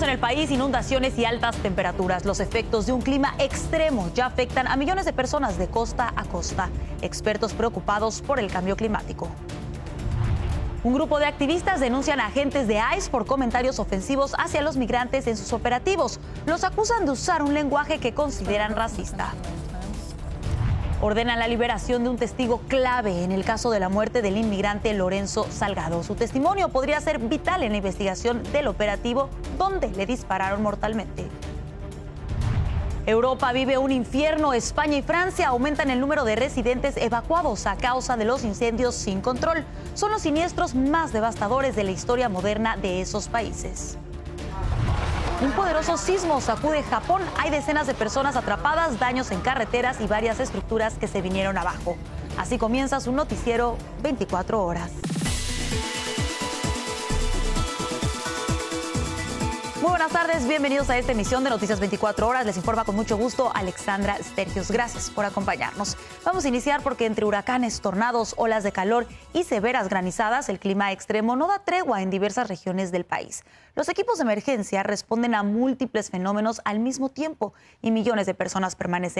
en el país, inundaciones y altas temperaturas. Los efectos de un clima extremo ya afectan a millones de personas de costa a costa. Expertos preocupados por el cambio climático. Un grupo de activistas denuncian a agentes de ICE por comentarios ofensivos hacia los migrantes en sus operativos. Los acusan de usar un lenguaje que consideran racista. Ordenan la liberación de un testigo clave en el caso de la muerte del inmigrante Lorenzo Salgado. Su testimonio podría ser vital en la investigación del operativo donde le dispararon mortalmente. Europa vive un infierno. España y Francia aumentan el número de residentes evacuados a causa de los incendios sin control. Son los siniestros más devastadores de la historia moderna de esos países. Un poderoso sismo sacude Japón. Hay decenas de personas atrapadas, daños en carreteras y varias estructuras que se vinieron abajo. Así comienza su noticiero 24 horas. Muy buenas tardes, bienvenidos a esta emisión de Noticias 24 Horas. Les informa con mucho gusto Alexandra Stergios. Gracias por acompañarnos. Vamos a iniciar porque entre huracanes, tornados, olas de calor y severas granizadas, el clima extremo no da tregua en diversas regiones del país. Los equipos de emergencia responden a múltiples fenómenos al mismo tiempo y millones de personas permanecen